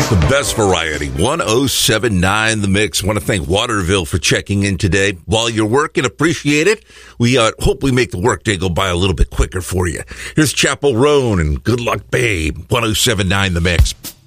The best variety, 107.9 The Mix. Want to thank Waterville for checking in today. While you're working, appreciate it. We hope we make the workday go by a little bit quicker for you. Here's Chapel Roan and Good Luck Babe, 107.9 The Mix.